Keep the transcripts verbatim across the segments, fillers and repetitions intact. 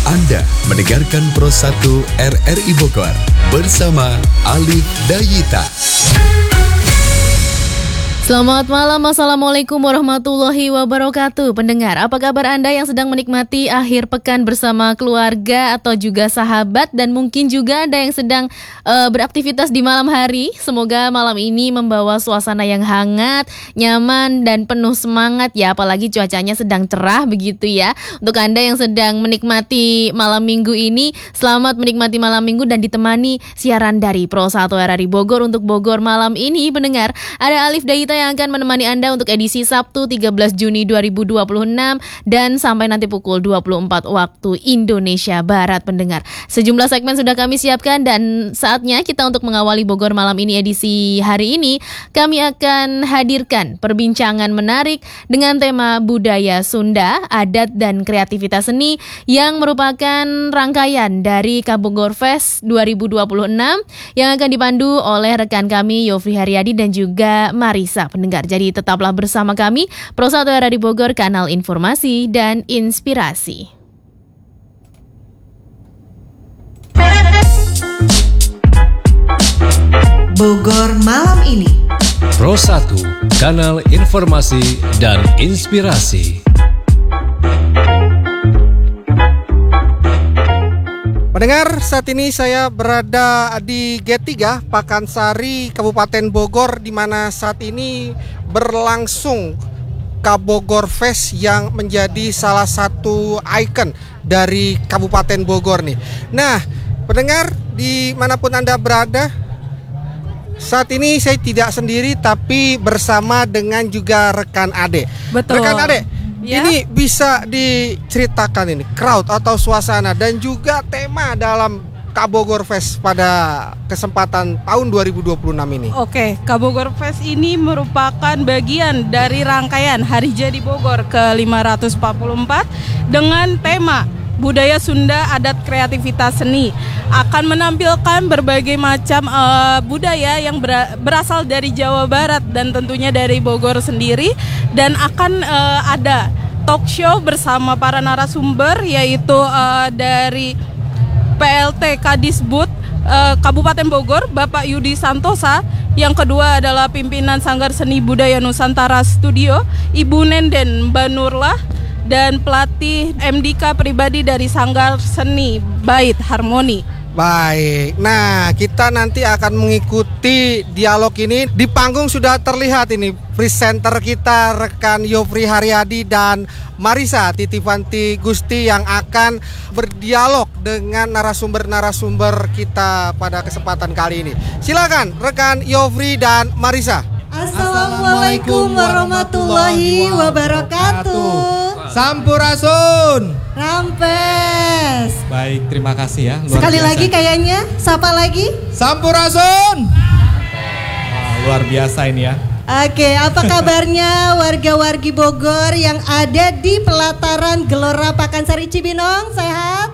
Anda mendengarkan Pro satu R R I Bogor bersama Alif Dayita. Selamat malam, Assalamualaikum warahmatullahi wabarakatuh. Pendengar, apa kabar Anda yang sedang menikmati akhir pekan bersama keluarga atau juga sahabat, dan mungkin juga Anda yang sedang uh, beraktivitas di malam hari. Semoga malam ini membawa suasana yang hangat, nyaman, dan penuh semangat ya, apalagi cuacanya sedang cerah begitu ya. Untuk Anda yang sedang menikmati malam minggu ini, selamat menikmati malam minggu dan ditemani siaran dari Pro satu R R I Bogor untuk Bogor malam ini. Pendengar, ada Alif Dayita yang akan menemani Anda untuk edisi Sabtu tiga belas Juni dua ribu dua puluh enam dan sampai nanti pukul dua puluh empat waktu Indonesia Barat. Pendengar, sejumlah segmen sudah kami siapkan dan saatnya kita untuk mengawali Bogor malam ini edisi hari ini. Kami akan hadirkan perbincangan menarik dengan tema budaya Sunda, adat dan kreativitas seni yang merupakan rangkaian dari Kabogor Fest dua ribu dua puluh enam yang akan dipandu oleh rekan kami Yofri Haryadi dan juga Marisa. Pendengar, jadi tetaplah bersama kami Pro satu R R I Bogor, kanal informasi dan inspirasi. Bogor malam ini Pro satu, kanal informasi dan inspirasi. Pendengar, saat ini saya berada di G tiga Pakansari, Kabupaten Bogor, di mana saat ini berlangsung Kabogor Fest yang menjadi salah satu ikon dari Kabupaten Bogor nih. Nah, pendengar dimanapun Anda berada, saat ini saya tidak sendiri tapi bersama dengan juga rekan Ade. Betul. Rekan Ade, ya? Ini bisa diceritakan ini crowd atau suasana dan juga tema dalam Kabogor Fest pada kesempatan tahun dua ribu dua puluh enam ini. Oke, Kabogor Fest ini merupakan bagian dari rangkaian Hari Jadi Bogor ke lima ratus empat puluh empat dengan tema budaya Sunda, adat kreativitas seni. Akan menampilkan berbagai macam uh, budaya yang ber- berasal dari Jawa Barat dan tentunya dari Bogor sendiri. Dan akan uh, ada talk show bersama para narasumber, yaitu uh, dari P L T Kadisbud uh, Kabupaten Bogor, Bapak Yudi Santosa. Yang kedua adalah pimpinan Sanggar Seni Budaya Nusantara Studio, Ibu Nenden Banurlah, dan pelatih M D K pribadi dari Sanggar Seni Bait Harmoni. Baik, nah kita nanti akan mengikuti dialog ini. Di panggung sudah terlihat ini presenter kita rekan Yofri Haryadi dan Marisa Titifanti Gusti yang akan berdialog dengan narasumber-narasumber kita pada kesempatan kali ini. Silakan rekan Yofri dan Marisa. Assalamualaikum warahmatullahi wabarakatuh. Sampurasun. Rampes. Baik, terima kasih ya. Luar Sekali biasa. lagi kayaknya, sapa lagi. Sampurasun. Wah, luar biasa ini ya. Oke, apa kabarnya warga-wargi Bogor yang ada di pelataran Gelora Pakansari Cibinong? Sehat?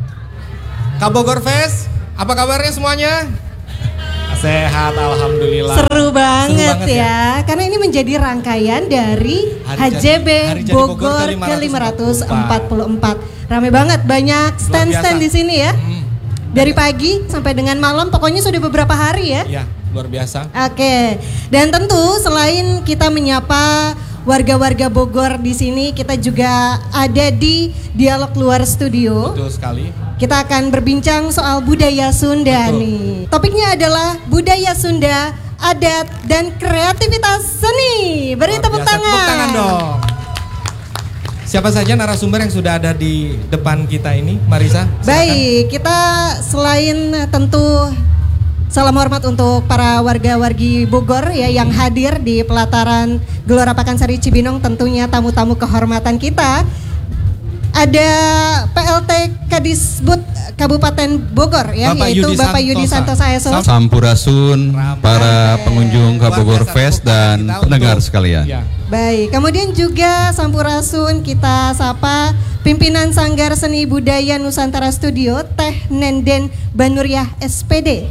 Kabogor Fest, apa kabarnya semuanya? Sehat, alhamdulillah. Seru banget, Seru banget ya. ya. Karena ini menjadi rangkaian dari Hari H J B Jadi- Hari Jadi Bogor Bogor ke lima ratus empat puluh empat. Rame banget, banyak stand-stand biasa. di sini ya. Hmm, Dari pagi sampai dengan malam, pokoknya sudah beberapa hari ya. ya, luar biasa. Oke, dan tentu selain kita menyapa warga-warga Bogor di sini, kita juga ada di Dialog Luar Studio. Betul sekali. Kita akan berbincang soal budaya Sunda. Betul. Nih. Topiknya adalah budaya Sunda, adat dan kreativitas seni. Beri Luar tepuk biasa. tangan. Tepuk tangan dong. Siapa saja narasumber yang sudah ada di depan kita ini, Marisa? Silakan. Baik, kita selain tentu salam hormat untuk para warga-wargi Bogor ya yang hadir di pelataran Gelora Pakansari Cibinong, tentunya tamu-tamu kehormatan kita. Ada P L T Kadisbud Kabupaten Bogor ya, Bapak yaitu Yudi Bapak Yudi Santosa. Santosa. Sampurasun para pengunjung Kabogor Fest dan pendengar sekalian. Ya. Baik, kemudian juga Sampurasun kita sapa pimpinan Sanggar Seni Budaya Nusantara Studio, Teh Nenden Banuriah S P D.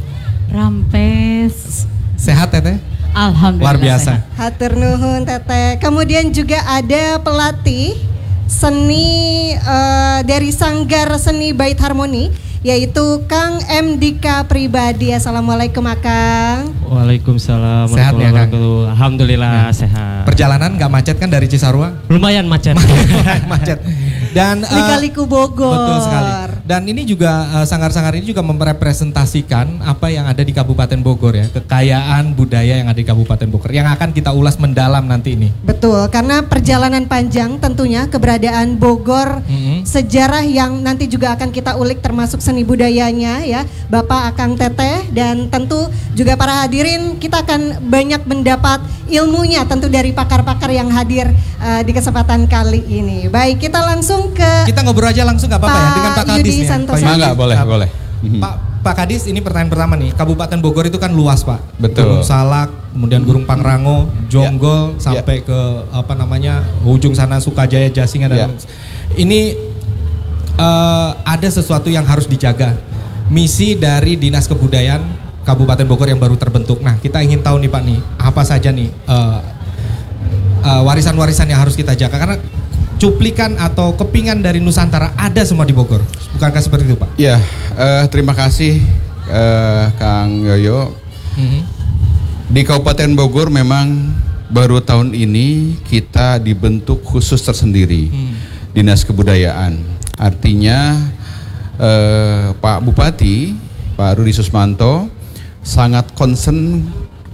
Rampes. Sehat Teteh? Alhamdulillah. Luar biasa. Hatur nuhun Teteh. Kemudian juga ada pelatih seni uh, dari Sanggar Seni Bait Harmoni, yaitu Kang M. Dika Pribadi. Assalamualaikum Akang. Waalaikumsalam. Sehat ya Kang? Alhamdulillah ya. Sehat. Perjalanan nggak macet kan dari Cisarua? Lumayan macet. Macet. Dan uh, Lika-liku Bogor. Betul sekali. Dan ini juga uh, sanggar-sanggar ini juga merepresentasikan apa yang ada di Kabupaten Bogor ya, kekayaan budaya yang ada di Kabupaten Bogor yang akan kita ulas mendalam nanti ini. Betul, karena perjalanan panjang tentunya keberadaan Bogor, mm-hmm. sejarah yang nanti juga akan kita ulik termasuk seni budayanya ya, Bapak Akang Teteh, dan tentu juga para hadirin kita akan banyak mendapat ilmunya tentu dari pakar-pakar yang hadir uh, di kesempatan kali ini. Baik, kita langsung ke kita ngobrol aja langsung nggak apa-apa ya dengan Pak Kadis ya. Pak Enggak, boleh, Pak, boleh. Pak Pak Kadis, ini pertanyaan pertama nih. Kabupaten Bogor itu kan luas, Pak. Betul. Gunung Salak, kemudian Gunung Pangrango, Jonggol, ya. sampai ya. ke apa namanya ujung sana Sukajaya, Jasingan dan ya. ini uh, ada sesuatu yang harus dijaga. Misi dari Dinas Kebudayaan Kabupaten Bogor yang baru terbentuk. Nah, kita ingin tahu nih Pak nih, apa saja nih uh, uh, warisan-warisan yang harus kita jaga, karena cuplikan atau kepingan dari Nusantara ada semua di Bogor. Bukankah seperti itu Pak? Ya, uh, terima kasih uh, Kang Yoyo. Mm-hmm. Di Kabupaten Bogor memang baru tahun ini kita dibentuk khusus tersendiri, mm. Dinas Kebudayaan. Artinya uh, Pak Bupati, Pak Rudi Susmanto sangat concern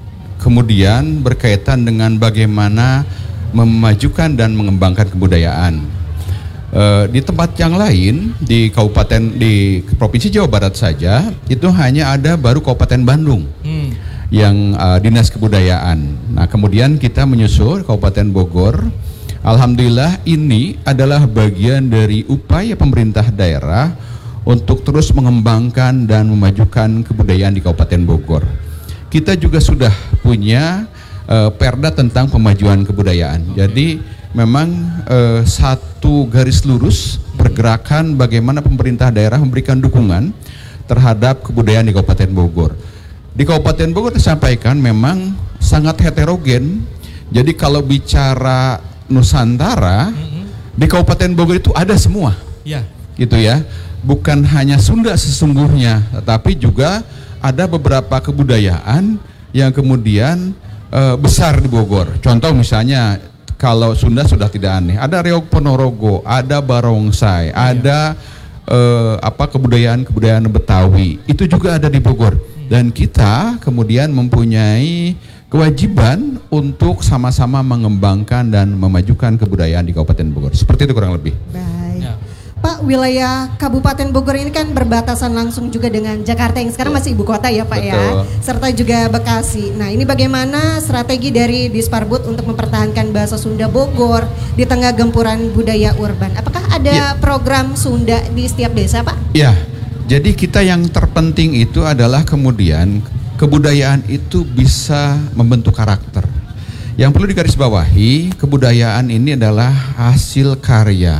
kemudian berkaitan dengan bagaimana memajukan dan mengembangkan kebudayaan. E, di tempat yang lain di kabupaten di Provinsi Jawa Barat saja itu hanya ada baru Kabupaten Bandung hmm. yang uh, Dinas Kebudayaan. Nah, kemudian kita menyusul Kabupaten Bogor. Alhamdulillah ini adalah bagian dari upaya pemerintah daerah untuk terus mengembangkan dan memajukan kebudayaan di Kabupaten Bogor. Kita juga sudah punya Uh, perda tentang pemajuan kebudayaan. Okay. Jadi memang uh, satu garis lurus pergerakan bagaimana pemerintah daerah memberikan dukungan terhadap kebudayaan di Kabupaten Bogor. Di Kabupaten Bogor disampaikan memang sangat heterogen. Jadi kalau bicara Nusantara, mm-hmm. di Kabupaten Bogor itu ada semua. Yeah. Gitu ya. Bukan hanya Sunda sesungguhnya, tetapi juga ada beberapa kebudayaan yang kemudian Uh, besar di Bogor. Contoh misalnya kalau Sunda sudah tidak aneh, ada Reog Ponorogo, ada Barongsai, oh, ada iya. uh, apa kebudayaan-kebudayaan Betawi. Itu juga ada di Bogor. Hmm. Dan kita kemudian mempunyai kewajiban untuk sama-sama mengembangkan dan memajukan kebudayaan di Kabupaten Bogor. Seperti itu kurang lebih. Baik. Ya. Pak, wilayah Kabupaten Bogor ini kan berbatasan langsung juga dengan Jakarta yang sekarang masih ibu kota ya Pak. Betul. Ya, serta juga Bekasi. Nah, ini bagaimana strategi dari Disparbud untuk mempertahankan bahasa Sunda Bogor di tengah gempuran budaya urban? Apakah ada ya. program Sunda di setiap desa Pak? Ya, jadi kita yang terpenting itu adalah kemudian kebudayaan itu bisa membentuk karakter. Yang perlu digarisbawahi, kebudayaan ini adalah hasil karya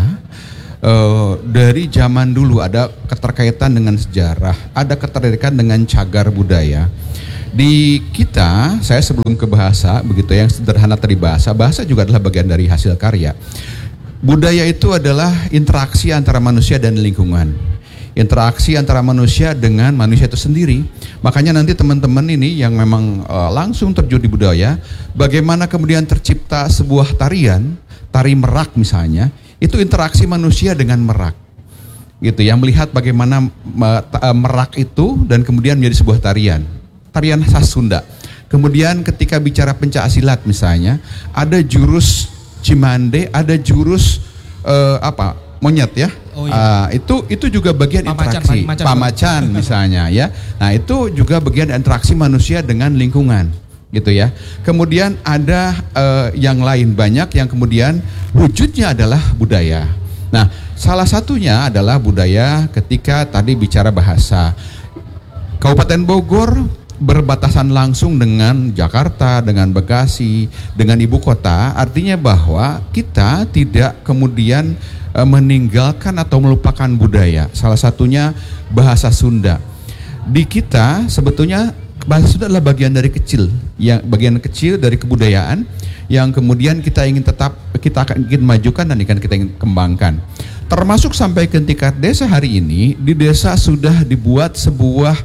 Uh, dari zaman dulu, ada keterkaitan dengan sejarah, ada keterkaitan dengan cagar budaya. Di kita, saya sebelum ke bahasa, begitu yang sederhana tadi bahasa, bahasa juga adalah bagian dari hasil karya. Budaya itu adalah interaksi antara manusia dan lingkungan, interaksi antara manusia dengan manusia itu sendiri. Makanya nanti teman-teman ini yang memang uh, langsung terjun di budaya, bagaimana kemudian tercipta sebuah tarian, tari merak misalnya, itu interaksi manusia dengan merak, gitu ya, melihat bagaimana merak itu dan kemudian menjadi sebuah tarian, tarian khas Sunda. Kemudian ketika bicara pencak silat misalnya, ada jurus Cimande, ada jurus uh, apa monyet ya, oh, iya. uh, itu itu juga bagian pamacan, interaksi, pamacan, pamacan misalnya ya. Nah itu juga bagian interaksi manusia dengan lingkungan. Gitu ya. Kemudian ada uh, yang lain banyak yang kemudian wujudnya adalah budaya. Nah, salah satunya adalah budaya ketika tadi bicara bahasa. Kabupaten Bogor berbatasan langsung dengan Jakarta, dengan Bekasi, dengan ibu kota, artinya bahwa kita tidak kemudian uh, meninggalkan atau melupakan budaya. Salah satunya bahasa Sunda. Di kita sebetulnya bahasa Sunda adalah bagian dari kecil, yang bagian kecil dari kebudayaan yang kemudian kita ingin tetap kita akan ingin majukan dan ikan kita ingin kembangkan. Termasuk sampai ke tingkat desa hari ini, di desa sudah dibuat sebuah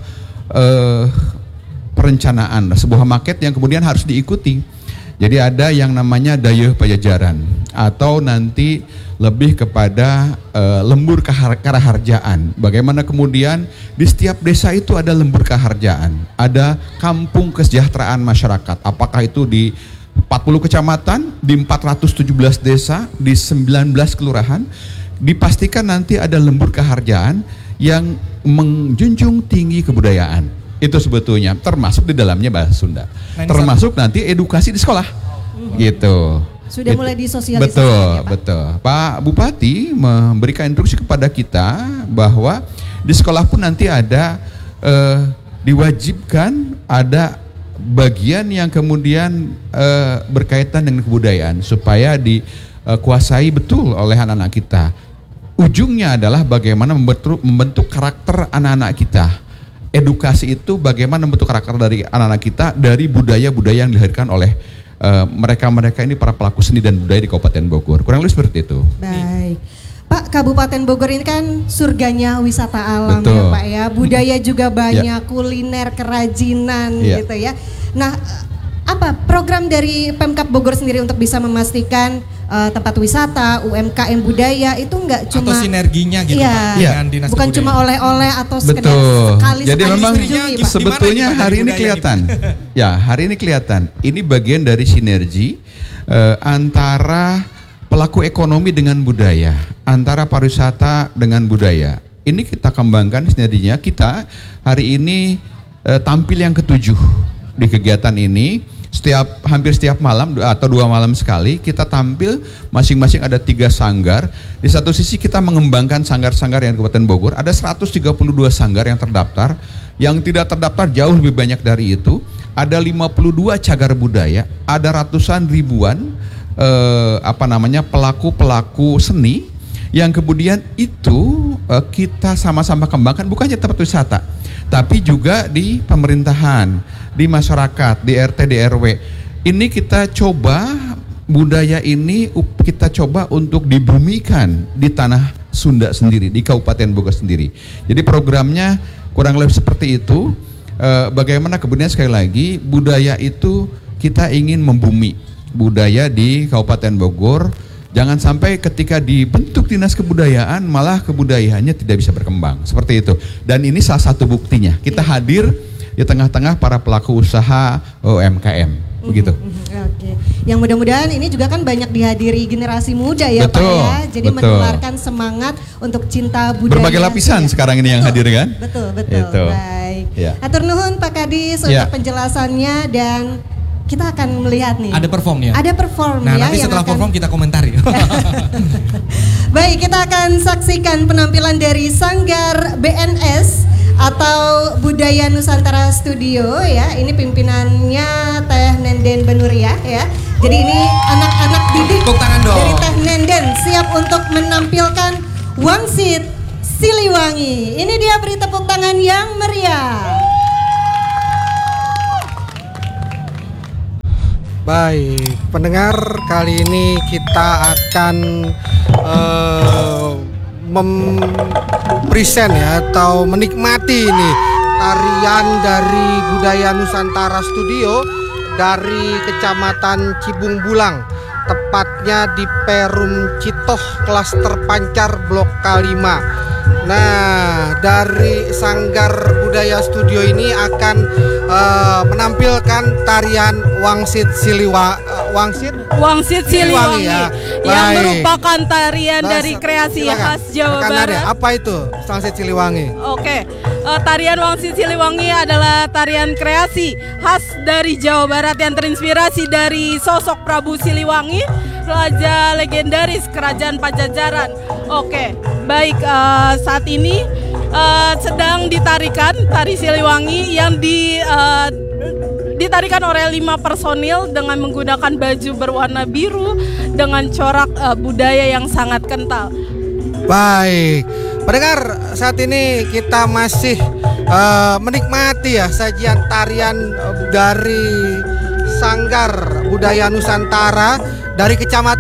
uh, perencanaan, sebuah maket yang kemudian harus diikuti. Jadi ada yang namanya Dayeuh Pajajaran atau nanti lebih kepada uh, lembur karaharjaan. Bagaimana kemudian di setiap desa itu ada lembur karaharjaan, ada kampung kesejahteraan masyarakat. Apakah itu di empat puluh kecamatan, di empat ratus tujuh belas desa, di sembilan belas kelurahan, dipastikan nanti ada lembur karaharjaan yang menjunjung tinggi kebudayaan. Itu sebetulnya termasuk di dalamnya bahasa Sunda. Nah, termasuk nanti edukasi di sekolah. Hmm. Gitu. Sudah gitu. Mulai disosialisasi. Betul, ya, Pak? betul. Pak Bupati memberikan instruksi kepada kita bahwa di sekolah pun nanti ada eh, diwajibkan ada bagian yang kemudian eh, berkaitan dengan kebudayaan supaya dikuasai betul oleh anak-anak kita. Ujungnya adalah bagaimana membentuk, membentuk karakter anak-anak kita. Edukasi itu bagaimana membentuk karakter dari anak-anak kita dari budaya-budaya yang dilahirkan oleh uh, mereka-mereka ini para pelaku seni dan budaya di Kabupaten Bogor. Kurang lebih seperti itu. Baik. Pak, Kabupaten Bogor ini kan surganya wisata alam. Betul. Ya Pak ya. Budaya juga banyak, ya. Kuliner, kerajinan ya. gitu ya. Nah, apa program dari Pemkab Bogor sendiri untuk bisa memastikan uh, tempat wisata, U M K M budaya itu enggak cuma atau sinerginya gitu iya, Pak dengan dinas bukan kebudayaan. cuma oleh-oleh atau sekedar Betul. sekali Jadi sekali memang dikunjungi, Pak. sebetulnya Gimana hari ini kelihatan. Ya, hari ini kelihatan. Ini bagian dari sinergi uh, antara pelaku ekonomi dengan budaya, antara pariwisata dengan budaya. Ini kita kembangkan sinerginya. Kita hari ini uh, tampil yang ketujuh di kegiatan ini. Setiap hampir setiap malam atau dua malam sekali kita tampil, masing-masing ada tiga sanggar. Di satu sisi kita mengembangkan sanggar-sanggar yang di Kabupaten Bogor, ada seratus tiga puluh dua sanggar yang terdaftar. Yang tidak terdaftar jauh lebih banyak dari itu. Ada lima puluh dua cagar budaya, ada ratusan ribuan eh, apa namanya pelaku-pelaku seni yang kemudian itu eh, kita sama-sama kembangkan, bukan hanya tempat wisata, tapi juga di pemerintahan, di masyarakat, di R T, di R W. Ini kita coba budaya ini kita coba untuk dibumikan di tanah Sunda sendiri, di Kabupaten Bogor sendiri. Jadi programnya kurang lebih seperti itu. E, bagaimana kemudian sekali lagi budaya itu kita ingin membumi budaya di Kabupaten Bogor. Jangan sampai ketika dibentuk dinas kebudayaan malah kebudayaannya tidak bisa berkembang. Seperti itu. Dan ini salah satu buktinya. Kita hadir di tengah-tengah para pelaku usaha U M K M, begitu. Oke, yang mudah-mudahan ini juga kan banyak dihadiri generasi muda ya betul, Pak ya, jadi betul. menularkan semangat untuk cinta budaya. Berbagai lapisan ya. Sekarang ini yang hadir kan? Betul, betul. Itu. Baik. Ya. Atur nuhun Pak Kadis ya. untuk penjelasannya dan kita akan melihat nih. Ada perform ya? Ada perform nah, ya. Nanti setelah akan... perform kita komentari. Baik, kita akan saksikan penampilan dari Sanggar B N S atau Budaya Nusantara Studio ya. Ini pimpinannya Teh Nenden Benuriah ya. Jadi ini anak-anak didik dari Teh Nenden siap untuk menampilkan Wangsit Siliwangi. Ini dia, beri tepuk tangan yang meriah. Baik, pendengar, kali ini kita akan uh, mempresent ya atau menikmati ini tarian dari Budaya Nusantara Studio dari Kecamatan Cibung Bulang, tepatnya di Perum Citoh, Klaster Pancar, Blok K lima. Nah, dari Sanggar Budaya Studio ini akan uh, menampilkan tarian Wangsit Siliwa uh, Wangsit Wangsit Siliwangi ya. Yang merupakan tarian Bahasa, dari kreasi silakan. khas Jawa Barat. Ya, apa itu Wangsit Siliwangi? Oke, uh, tarian Wangsit Siliwangi adalah tarian kreasi khas dari Jawa Barat yang terinspirasi dari sosok Prabu Siliwangi, raja legendaris Kerajaan Pajajaran. Oke, baik, uh, saat ini uh, sedang ditarikan tari Siliwangi yang di uh, ditarikan oleh lima personil dengan menggunakan baju berwarna biru dengan corak uh, budaya yang sangat kental. Baik, pendengar, saat ini kita masih uh, menikmati ya sajian tarian uh, dari Sanggar Budaya Nusantara dari Kecamatan